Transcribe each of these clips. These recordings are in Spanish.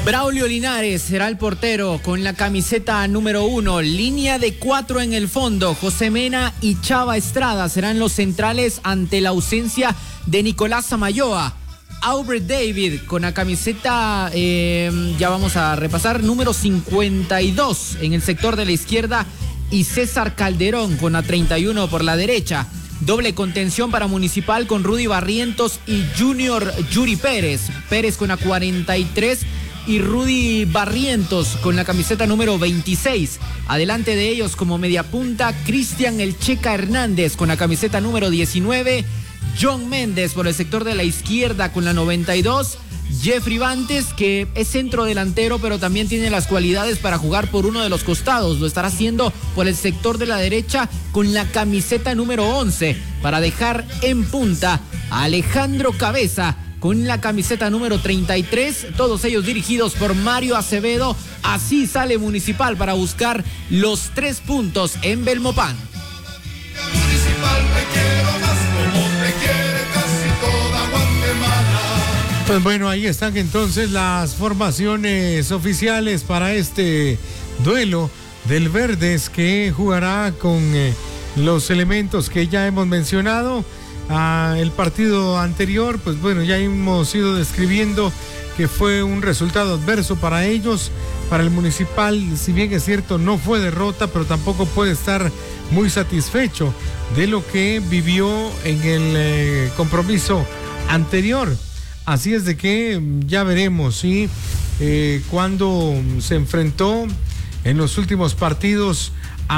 Braulio Linares será el portero con la camiseta número 1. Línea de 4 en el fondo. José Mena y Chava Estrada serán los centrales ante la ausencia de Nicolás Samayoa. Albert David con la camiseta, ya vamos a repasar, número 52 en el sector de la izquierda, y César Calderón con la 31 por la derecha. Doble contención para Municipal con Rudy Barrientos y Junior Yuri Pérez. Pérez con la 43 y Rudy Barrientos con la camiseta número 26. Adelante de ellos como mediapunta, Cristian El Checa Hernández con la camiseta número 19. John Méndez por el sector de la izquierda con la 92. Jeffrey Bantes, que es centro delantero, pero también tiene las cualidades para jugar por uno de los costados. Lo estará haciendo por el sector de la derecha con la camiseta número 11, para dejar en punta a Alejandro Cabeza con la camiseta número 33. Todos ellos dirigidos por Mario Acevedo. Así sale Municipal para buscar los 3 puntos en Belmopán. Municipal, te quiero más como te quiere casi toda Guatemala. Pues bueno, ahí están entonces las formaciones oficiales para este duelo del Verdes, que jugará con los elementos que ya hemos mencionado. El partido anterior, pues bueno, ya hemos ido describiendo que fue un resultado adverso para ellos. Para el Municipal, si bien es cierto, no fue derrota, pero tampoco puede estar muy satisfecho de lo que vivió en el compromiso anterior. Así es de que ya veremos, ¿sí? Cuando se enfrentó en los últimos partidos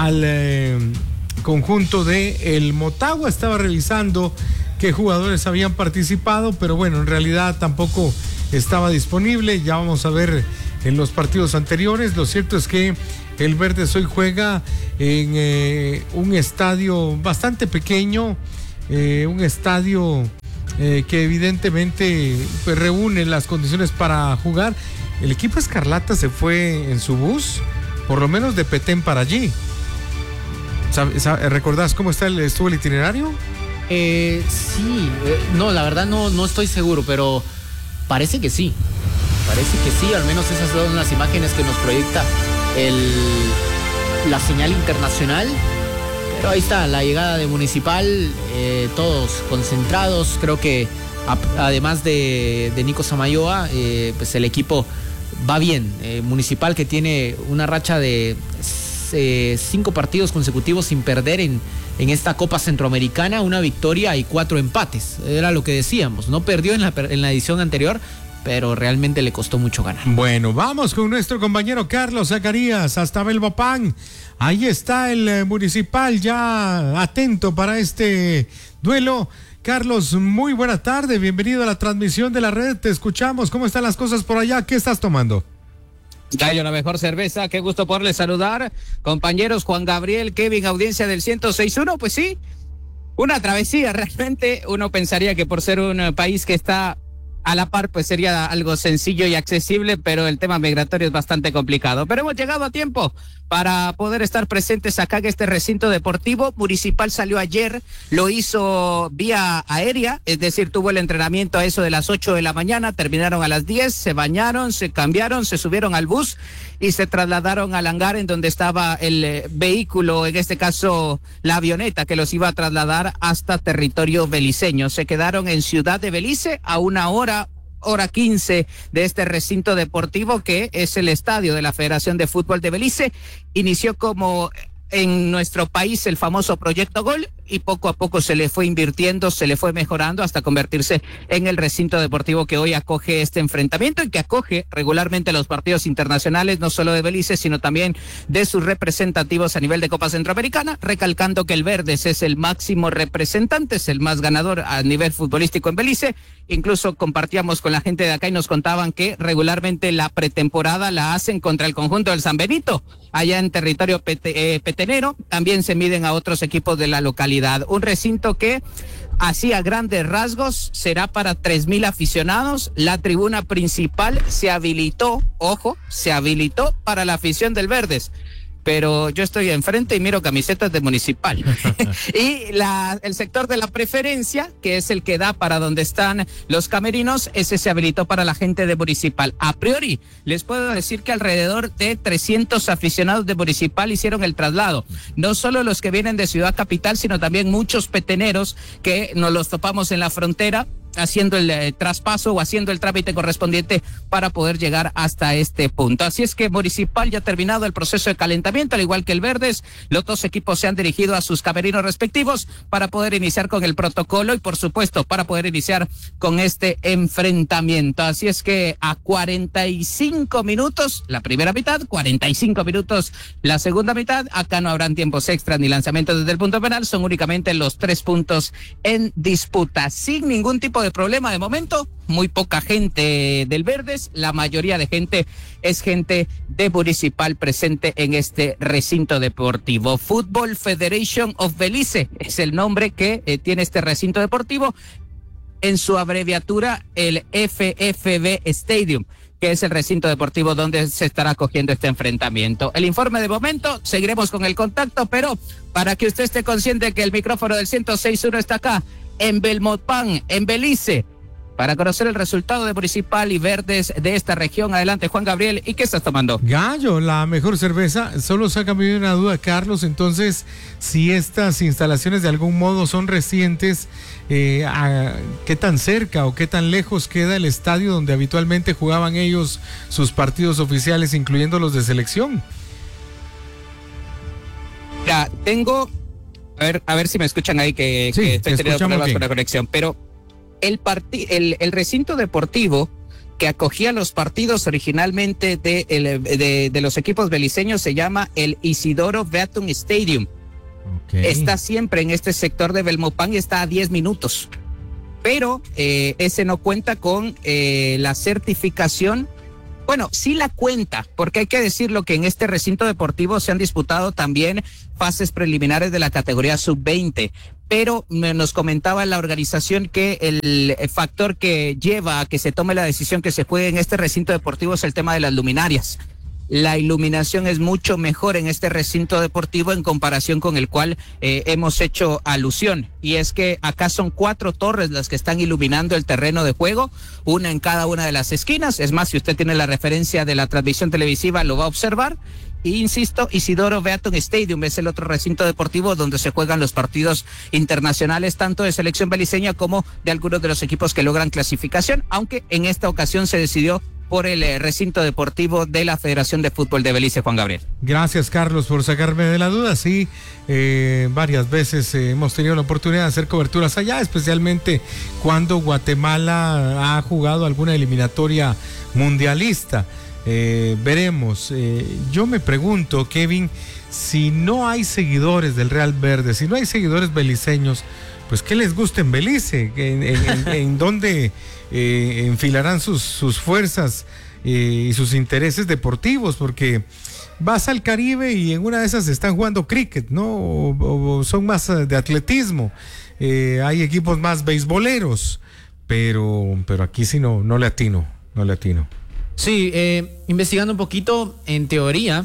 al conjunto de el Motagua. Estaba revisando qué jugadores habían participado, pero bueno, en realidad tampoco estaba disponible. Ya vamos a ver en los partidos anteriores. Lo cierto es que el Verdes hoy juega en un estadio bastante pequeño, un estadio que evidentemente pues, reúne las condiciones para jugar. El equipo Escarlata se fue en su bus, por lo menos de Petén para allí. ¿Recordás cómo estuvo el itinerario? Sí, no, la verdad no estoy seguro, pero parece que sí. Parece que sí, al menos esas son las imágenes que nos proyecta la señal internacional. Pero ahí está, la llegada de Municipal, todos concentrados. Creo que además de Nico Samayoa, pues el equipo va bien. Municipal, que tiene una racha de 5 partidos consecutivos sin perder en esta Copa Centroamericana, 1 victoria y 4 empates. Era lo que decíamos, no perdió en la edición anterior, pero realmente le costó mucho ganar. Bueno, vamos con nuestro compañero Carlos Zacarías hasta Belmopán. Ahí está el Municipal ya atento para este duelo. Carlos, muy buena tarde, bienvenido a la transmisión de la red, te escuchamos. ¿Cómo están las cosas por allá? ¿Qué estás tomando? Gallo, la mejor cerveza, qué gusto poderles saludar. Compañeros Juan Gabriel, Kevin, audiencia del 106.1, pues sí, una travesía realmente. Uno pensaría que por ser un país que está a la par, pues sería algo sencillo y accesible, pero el tema migratorio es bastante complicado. Pero hemos llegado a tiempo para poder estar presentes acá en este recinto deportivo. Municipal salió ayer, lo hizo vía aérea, es decir, tuvo el entrenamiento a eso de las 8 de la mañana, terminaron a las 10, se bañaron, se cambiaron, se subieron al bus y se trasladaron al hangar en donde estaba el vehículo, en este caso la avioneta que los iba a trasladar hasta territorio beliceño. Se quedaron en Ciudad de Belice a 1:15 de este recinto deportivo, que es el estadio de la Federación de Fútbol de Belice. Inició como en nuestro país el famoso Proyecto Gol, y poco a poco se le fue invirtiendo, se le fue mejorando hasta convertirse en el recinto deportivo que hoy acoge este enfrentamiento y que acoge regularmente los partidos internacionales, no solo de Belice, sino también de sus representativos a nivel de Copa Centroamericana, recalcando que el Verdes es el máximo representante, es el más ganador a nivel futbolístico en Belice. Incluso compartíamos con la gente de acá y nos contaban que regularmente la pretemporada la hacen contra el conjunto del San Benito, allá en territorio petenero. También se miden a otros equipos de la localidad. Un recinto que, así a grandes rasgos, será para 3,000 aficionados. La tribuna principal se habilitó, ojo, se habilitó para la afición del Verdes. pero yo estoy enfrente y miro camisetas de Municipal. Y el sector de la preferencia, que es el que da para donde están los camerinos, ese se habilitó para la gente de Municipal. A priori, les puedo decir que alrededor de 300 aficionados de Municipal hicieron el traslado. No solo los que vienen de Ciudad Capital, sino también muchos peteneros que nos los topamos en la frontera, haciendo el traspaso o haciendo el trámite correspondiente para poder llegar hasta este punto. Así es que Municipal ya ha terminado el proceso de calentamiento, al igual que el Verdes. Los dos equipos se han dirigido a sus camerinos respectivos para poder iniciar con el protocolo y, por supuesto, para poder iniciar con este enfrentamiento. Así es que a 45 minutos la primera mitad, 45 minutos la segunda mitad. Acá no habrán tiempos extras ni lanzamientos desde el punto penal, son únicamente los 3 puntos en disputa, sin ningún tipo de problema de momento. Muy poca gente del Verdes, la mayoría de gente es gente de Municipal presente en este recinto deportivo. Football Federation of Belice es el nombre que tiene este recinto deportivo, en su abreviatura el FFB Stadium, que es el recinto deportivo donde se estará cogiendo este enfrentamiento. El informe de momento, seguiremos con el contacto, pero para que usted esté consciente que el micrófono del 106.1 está acá, en Belmopan, en Belice, para conocer el resultado de Municipal y Verdes de esta región. Adelante, Juan Gabriel, ¿y qué estás tomando? Gallo, la mejor cerveza. Solo sácame una duda, Carlos. Entonces, si estas instalaciones de algún modo son recientes, ¿qué tan cerca o qué tan lejos queda el estadio donde habitualmente jugaban ellos sus partidos oficiales, incluyendo los de selección? Ya, tengo... A ver si me escuchan ahí, que estoy teniendo problemas con la conexión. Pero el recinto deportivo que acogía los partidos originalmente de los equipos beliceños se llama el Isidoro Beatum Stadium. Okay. Está siempre en este sector de Belmopan y está a 10 minutos. Pero ese no cuenta con la certificación. Bueno, sí la cuenta, porque hay que decirlo que en este recinto deportivo se han disputado también fases preliminares de la categoría sub-20, pero nos comentaba la organización que el factor que lleva a que se tome la decisión que se juegue en este recinto deportivo es el tema de las luminarias. La iluminación es mucho mejor en este recinto deportivo en comparación con el cual hemos hecho alusión. Y es que acá son 4 torres las que están iluminando el terreno de juego, una en cada una de las esquinas. Es más, si usted tiene la referencia de la transmisión televisiva, lo va a observar. Y insisto, Isidoro Beatum Stadium es el otro recinto deportivo donde se juegan los partidos internacionales, tanto de selección beliceña como de algunos de los equipos que logran clasificación, aunque en esta ocasión se decidió por el recinto deportivo de la Federación de Fútbol de Belice. Juan Gabriel. Gracias, Carlos, por sacarme de la duda. Sí, varias veces hemos tenido la oportunidad de hacer coberturas allá, especialmente cuando Guatemala ha jugado alguna eliminatoria mundialista. Veremos. Yo me pregunto, Kevin, si no hay seguidores del Real Verde, si no hay seguidores beliceños, pues ¿qué les gusta en Belice? ¿En dónde enfilarán sus fuerzas y sus intereses deportivos? Porque vas al Caribe y en una de esas están jugando cricket, ¿no? O son más de atletismo. Hay equipos más beisboleros, pero aquí sí no le atino. Sí, investigando un poquito, en teoría,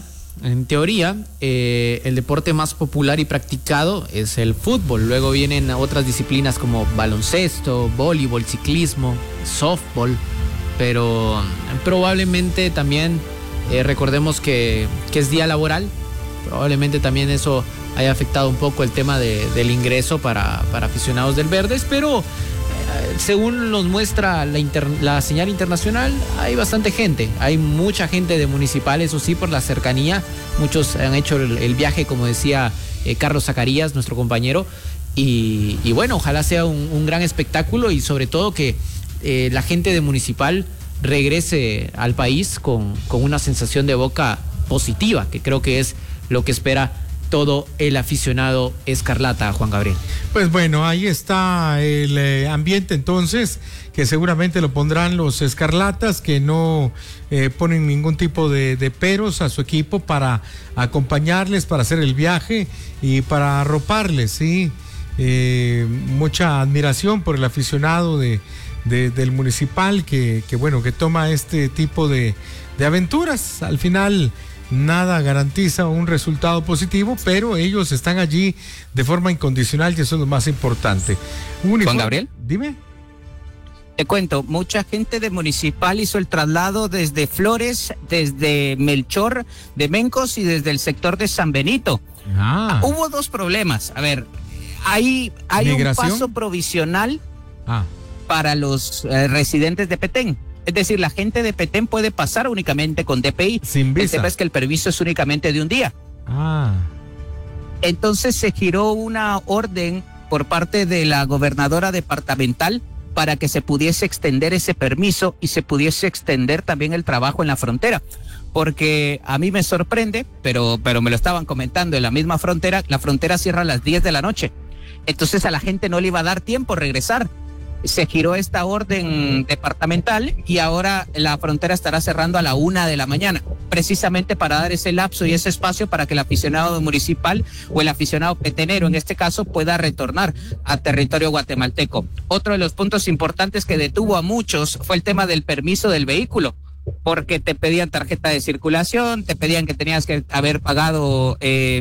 el deporte más popular y practicado es el fútbol. Luego vienen otras disciplinas como baloncesto, voleibol, ciclismo, softball, pero probablemente también recordemos que es día laboral. Probablemente también eso haya afectado un poco el tema del ingreso para aficionados del Verdes, pero según nos muestra la señal internacional, hay bastante gente, hay mucha gente de Municipal, eso sí, por la cercanía. Muchos han hecho el viaje, como decía Carlos Zacarías, nuestro compañero, y bueno, ojalá sea un gran espectáculo y sobre todo que la gente de Municipal regrese al país con una sensación de boca positiva, que creo que es lo que espera todo el aficionado escarlata, Juan Gabriel. Pues bueno, ahí está el ambiente entonces, que seguramente lo pondrán los escarlatas, que no ponen ningún tipo de peros a su equipo para acompañarles, para hacer el viaje y para arroparles, ¿sí? Mucha admiración por el aficionado del Municipal que bueno, que toma este tipo de aventuras. Al final nada garantiza un resultado positivo, pero ellos están allí de forma incondicional y eso es lo más importante. Juan Gabriel. Dime. Te cuento, mucha gente de Municipal hizo el traslado desde Flores, desde Melchor de Mencos y desde el sector de San Benito. Hubo dos problemas. A ver, hay un paso provisional para los residentes de Petén. Es decir, la gente de Petén puede pasar únicamente con DPI. Sin visa. El tema es que el permiso es únicamente de un día. Entonces se giró una orden por parte de la gobernadora departamental para que se pudiese extender ese permiso y se pudiese extender también el trabajo en la frontera. Porque a mí me sorprende, pero me lo estaban comentando, en la misma frontera, la frontera cierra a las 10 de la noche. Entonces a la gente no le iba a dar tiempo regresar. Se giró esta orden departamental y ahora la frontera estará cerrando a la 1 de la mañana, precisamente para dar ese lapso y ese espacio para que el aficionado municipal o el aficionado petenero, en este caso, pueda retornar a territorio guatemalteco. Otro de los puntos importantes que detuvo a muchos fue el tema del permiso del vehículo, porque te pedían tarjeta de circulación, te pedían que tenías que haber pagado,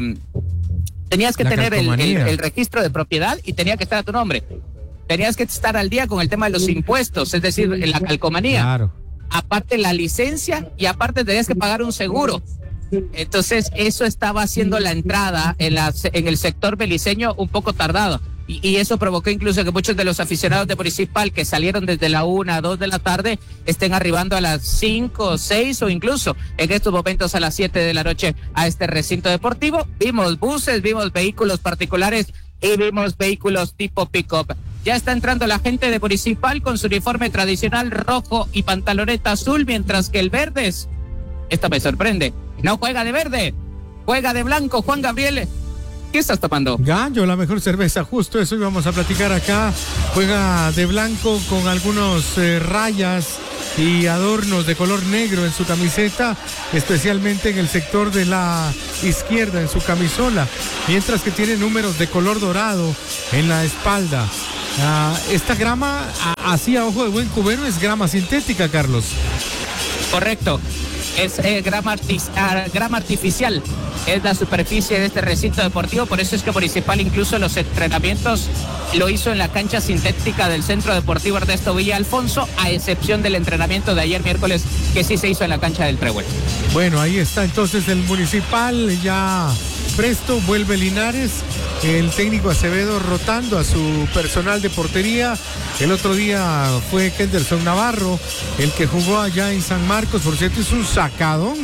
tenías que tener el registro de propiedad y tenía que estar a tu nombre. Tenías que estar al día con el tema de los impuestos, es decir, la calcomanía. Claro. Aparte la licencia y aparte tenías que pagar un seguro. Entonces eso estaba haciendo la entrada en el sector beliceño un poco tardado. Y eso provocó incluso que muchos de los aficionados de Municipal que salieron desde la 1 a 2 de la tarde estén arribando a las 5, 6 o incluso en estos momentos a las 7 de la noche a este recinto deportivo. Vimos buses, vimos vehículos particulares y vimos vehículos tipo pick-up. Ya está entrando la gente de Municipal con su uniforme tradicional rojo y pantaloneta azul, mientras que el Verdes, esto me sorprende, no juega de verde, juega de blanco. Juan Gabriel, ¿qué estás tomando? Gallo, la mejor cerveza, justo eso íbamos a platicar acá. Juega de blanco con algunos rayas y adornos de color negro en su camiseta, especialmente en el sector de la izquierda en su camisola, mientras que tiene números de color dorado en la espalda. Esta grama, así a ojo de buen cubero, es grama sintética, Carlos. Correcto, es grama artificial, es la superficie de este recinto deportivo, por eso es que Municipal incluso los entrenamientos lo hizo en la cancha sintética del Centro Deportivo Ernesto Villa Alfonso, a excepción del entrenamiento de ayer miércoles que sí se hizo en la cancha del Trébol. Bueno, ahí está entonces el Municipal ya presto, vuelve Linares, el técnico Acevedo rotando a su personal de portería. El otro día fue Kenderson Navarro, el que jugó allá en San Marcos, por cierto, es un sacadón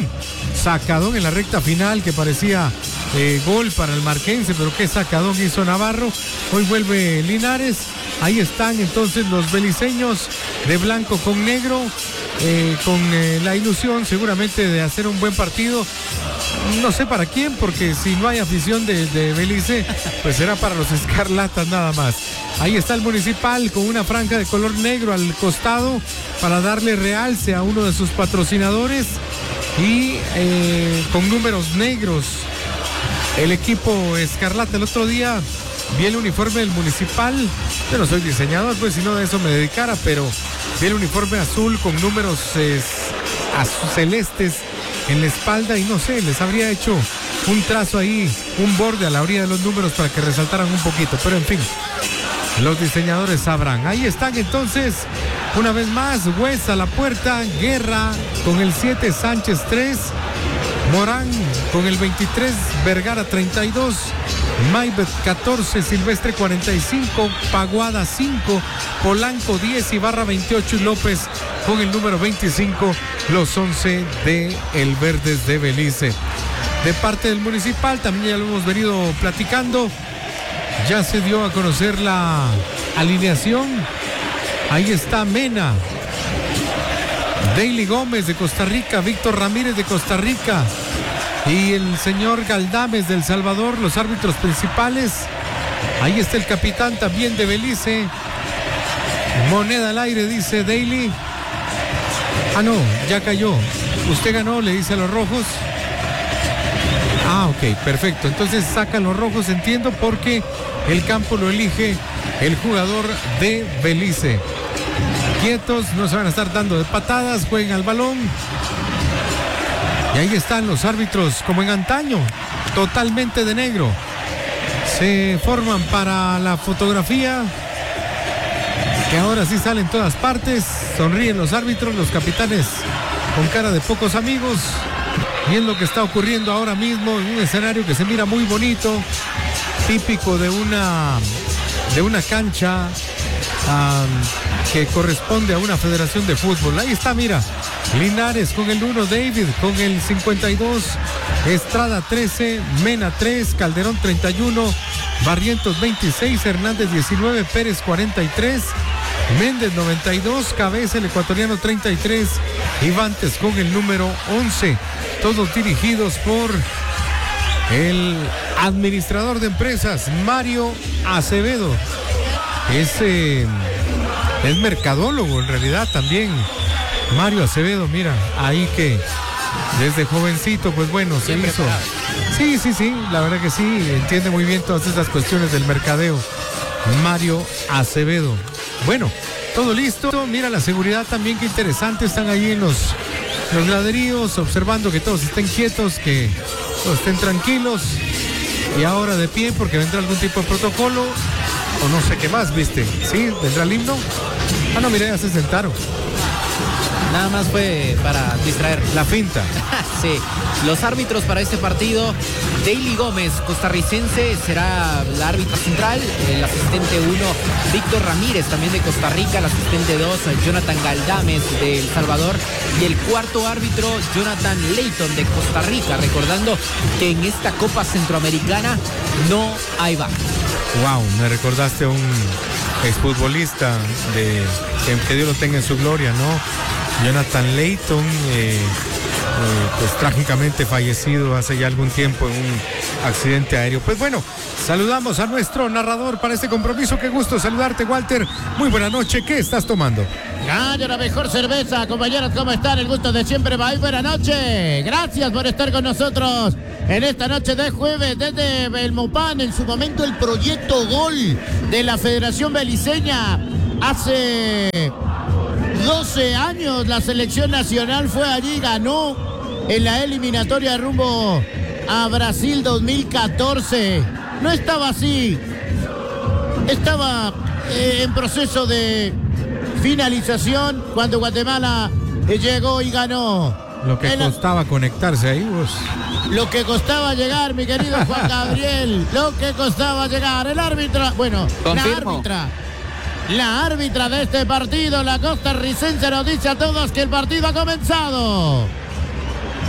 en la recta final que parecía gol para el marquense, pero qué sacadón hizo Navarro. Hoy vuelve Linares, ahí están entonces los beliceños de blanco con negro, con la ilusión seguramente de hacer un buen partido. No sé para quién, porque si no hay afición de Belice, pues será para los escarlatas nada más. Ahí está el Municipal con una franja de color negro al costado para darle realce a uno de sus patrocinadores y con números negros. El equipo escarlata, el otro día vi el uniforme del Municipal. Yo no soy diseñador, pues si no de eso me dedicara, pero vi el uniforme azul con números celestes en la espalda y no sé, les habría hecho un trazo ahí, un borde a la orilla de los números para que resaltaran un poquito, pero en fin, los diseñadores sabrán. Ahí están entonces, una vez más, West a la puerta, Guerra con el 7, Sánchez 3, Morán con el 23, Vergara 32, Maybet 14, Silvestre 45, Paguada 5, Polanco 10, Ibarra 28 y López con el número 25, los 11 de el Verdes de Belice. De parte del Municipal, también ya lo hemos venido platicando, ya se dio a conocer la alineación. Ahí está Mena, Daily Gómez de Costa Rica, Víctor Ramírez de Costa Rica y el señor Galdames del Salvador, los árbitros principales. Ahí está el capitán también de Belice. Moneda al aire, dice Daily. Ah, no, ya cayó. Usted ganó, le dice a los rojos. Ah, ok, perfecto. Entonces sacan los rojos, entiendo, porque el campo lo elige el jugador de Belice. Quietos, no se van a estar dando de patadas, jueguen al balón. Y ahí están los árbitros como en antaño, totalmente de negro. Se forman para la fotografía, que ahora sí sale en todas partes. Sonríen los árbitros, los capitanes con cara de pocos amigos. Y es lo que está ocurriendo ahora mismo en un escenario que se mira muy bonito, típico de una cancha que corresponde a una federación de fútbol. Ahí está, mira, Linares con el 1, David con el 52, Estrada 13, Mena 3, Calderón 31, Barrientos 26, Hernández 19, Pérez 43, Méndez 92, Cabeza el ecuatoriano 33, Ivantes con el número 11, todos dirigidos por el administrador de empresas, Mario Acevedo. Es mercadólogo en realidad también, Mario Acevedo. Mira, ahí que desde jovencito, pues bueno, se hizo. Sí, la verdad que sí, entiende muy bien todas estas cuestiones del mercadeo. Mario Acevedo. Bueno, todo listo. Mira la seguridad también, qué interesante. Están ahí en los graderíos, observando que todos estén quietos, que todos estén tranquilos. Y ahora de pie, porque vendrá algún tipo de protocolo. O no sé qué más, ¿viste? ¿Sí? ¿Vendrá el himno? Ah, no, mira, ya se sentaron. Nada más fue para distraer. La finta. Sí, los árbitros para este partido, Daily Gómez, costarricense, será la árbitra central, el asistente 1, Víctor Ramírez, también de Costa Rica, el asistente 2, Jonathan Galdames de El Salvador, y el cuarto árbitro, Jonathan Leighton de Costa Rica, recordando que en esta Copa Centroamericana no hay VAR. Wow, me recordaste a un exfutbolista que Dios lo tenga en su gloria, ¿no? Jonathan Leighton, pues trágicamente fallecido hace ya algún tiempo en un accidente aéreo. Pues bueno, saludamos a nuestro narrador para este compromiso. Qué gusto saludarte, Walter. Muy buena noche. ¿Qué estás tomando? Gallo, la mejor cerveza. Compañeros, ¿cómo están? El gusto de siempre. Muy buena noche. Gracias por estar con nosotros en esta noche de jueves desde Belmopán. En su momento el proyecto Gol de la Federación Beliceña. Hace 12 años la selección nacional fue allí, ganó en la eliminatoria rumbo a Brasil 2014. No estaba así, estaba en proceso de finalización cuando Guatemala llegó y ganó. Lo que costaba conectarse ahí, vos. Lo que costaba llegar, mi querido Juan Gabriel. Lo que costaba llegar. El árbitro, bueno, confirmo. La árbitra de este partido, la costarricense, nos dice a todos que el partido ha comenzado.